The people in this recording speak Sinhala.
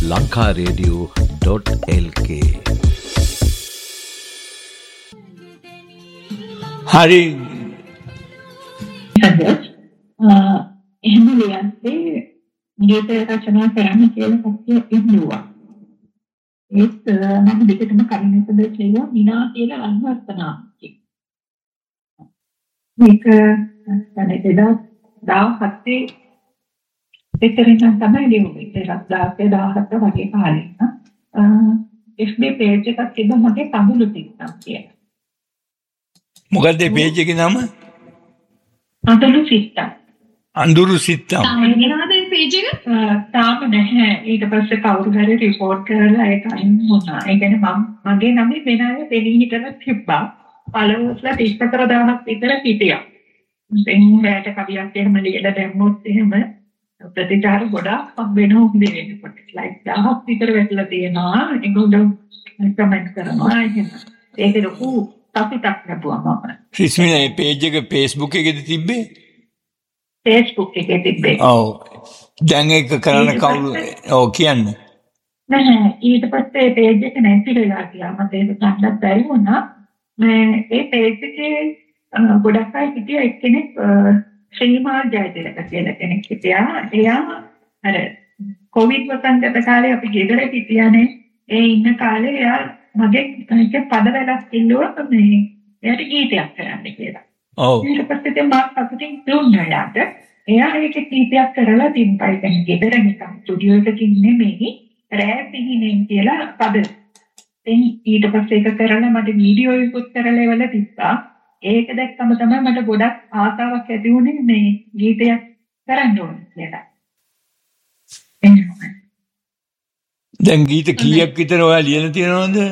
lankaradio.lk. හරි එහෙම ලියන්නේ ගීත රචනා කරන්න කියලා කට්ටිය ඉන්නවා. ඒත් මම දෙකටම කලින්ද කියනවා විනා කියලා අන්වර්ථනා. මේක තමයි 2017 විතරින් තමයි ලියුනේ. 2017 වගේ කාලෙක. FB page එකක් තිබ්බා මගේ කඳුළු තිත්තම් කියලා. මොකද්ද පේජ් එකේ නම? කඳුළු තිත්තම්. අඳුරු සිත්තම්. තාමනවාද මේ පේජ් එක? තාම නැහැ. ඊට පස්සේ කවුරු හරි report කරලා ඒක අයින් වුණා. ඒ කියන්නේ මගේ නම වෙන අය දෙවි හිටලා තිබ්බා. followers 24000ක් විතර හිටියා. එන්නට කවියක් එහෙම ලියලා දැම්මොත් එහෙම ප්‍රතිචාර ගොඩාක් හම්බෙනවා දෙවෙනකොට. like 1000ක් විතර වැටලා තියෙනවා. ඒගොල්ලෝ කමෙන්ට් කරනවා එහෙම. ඒක ලොකු සතුටක් ලැබුවා මම. ක්‍රිස්මිනා මේ පේජ් එක Facebook එකේද තිබ්බේ? Facebook එකේ තිබ්බේ. ඔව්. දැන් ඒක කරන්න කවුරු ඔව් කියන්නේ. නැහැ ඊට පස්සේ page එක නැතිලා ගියා. මට ඒක ගන්නත් බැරි වුණා. මේ page එකේ ගොඩක් අය හිටියා එක්කෙනෙක් ශ්‍රීමාල් ජයතිලක කියලා කෙනෙක් හිටියා. එයා අර කොවිඩ් වසංගත කාලේ අපි ගෙදර හිටියානේ. ඒ ඉන්න කාලේ එයා මගේ පද වැලක් කිල්ලුවා මේ එයාට ගීතයක් කරන්න කියලා. ඔව්. ඊට පස්සේ මම අපිටින් දුන්නා යාට. එයා ඒක ගීතයක් කරලා තින්පයි දැන් ගෙදර නිකන් ස්ටුඩියෝ එකකින් නෙමෙයි රෑ පිහිනෙන් කියලා පද. එන් ඊට පස්සේ ඒක කරලා මට වීඩියෝ එකක් කරලා එවලා තිබ්බා. ඒක දැක්කම තමයි මට ගොඩක් ආසාවක් ඇති වුණේ මේ ගීතයක් කරන්න ඕන කියලා. දැන් ගීත කීයක් විතර ඔයා ලියලා තියෙනවද?